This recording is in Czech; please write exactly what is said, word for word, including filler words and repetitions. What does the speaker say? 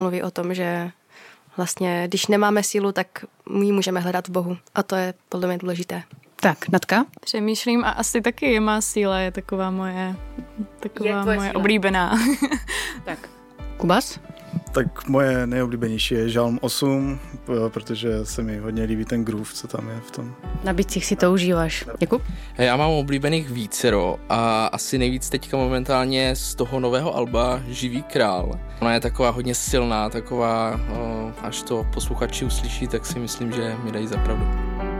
Mluví o tom, že vlastně, když nemáme sílu, tak ji můžeme hledat v Bohu. A to je podle mě důležité. Tak, Natka? Přemýšlím a asi taky má síla, je taková moje, taková moje síla? oblíbená. Tak. Kubas? Tak moje nejoblíbenější je Žalm osm, protože se mi hodně líbí ten groove, co tam je v tom. Na bicích si to užíváš. Jakub? Já mám oblíbených vícero a asi nejvíc teďka momentálně z toho nového alba Živý král. Ona je taková hodně silná, taková, až to posluchači uslyší, tak si myslím, že mi dají za pravdu.